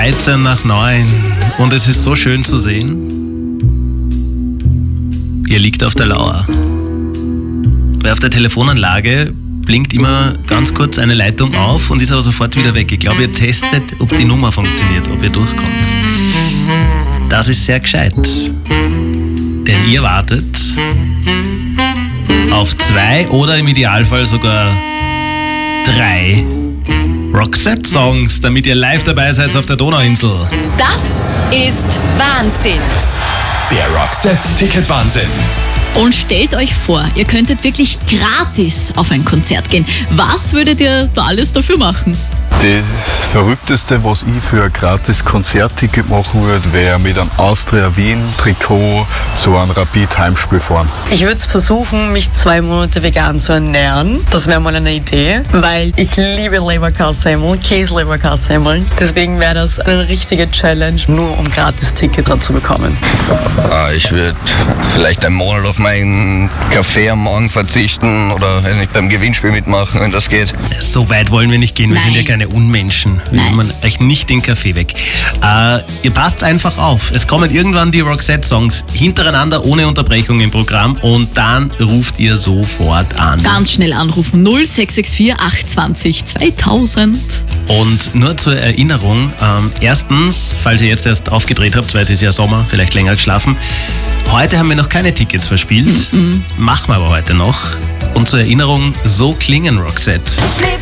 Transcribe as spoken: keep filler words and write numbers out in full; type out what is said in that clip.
dreizehn nach neun und es ist so schön zu sehen. Ihr liegt auf der Lauer. Weil auf der Telefonanlage blinkt immer ganz kurz eine Leitung auf und ist aber sofort wieder weg. Ich glaube, ihr testet, ob die Nummer funktioniert, ob ihr durchkommt. Das ist sehr gescheit. Denn ihr wartet auf zwei oder im Idealfall sogar drei Roxette-Songs, damit ihr live dabei seid auf der Donauinsel. Das ist Wahnsinn. Der Roxette-Ticket-Wahnsinn. Und stellt euch vor, ihr könntet wirklich gratis auf ein Konzert gehen. Was würdet ihr da alles dafür machen? Das Verrückteste, was ich für ein gratis Konzertticket machen würde, wäre mit einem Austria Wien Trikot zu einem Rapid Heimspiel fahren. Ich würde versuchen, mich zwei Monate vegan zu ernähren. Das wäre mal eine Idee, weil ich liebe Leberkassemmeln, Käse-Leberkassemmeln. Deswegen wäre das eine richtige Challenge, nur um gratis Ticket dran zu bekommen. Ich würde vielleicht einen Monat auf meinen Kaffee am Morgen verzichten oder weiß nicht, beim Gewinnspiel mitmachen, wenn das geht. So weit wollen wir nicht gehen, wir Nein. sind ja keine Unmenschen. Wir Nein. nehmen euch nicht den Kaffee weg. Äh, ihr passt einfach auf. Es kommen irgendwann die Roxette-Songs hintereinander ohne Unterbrechung im Programm und dann ruft ihr sofort an. Ganz schnell anrufen. null sechs sechs vier acht zwei null zweitausend. Und nur zur Erinnerung, ähm, erstens, falls ihr jetzt erst aufgedreht habt, weil es ist ja Sommer, vielleicht länger geschlafen, heute haben wir noch keine Tickets verspielt, Mm-mm. machen wir aber heute noch. Und zur Erinnerung, so klingen Roxette. Das Leben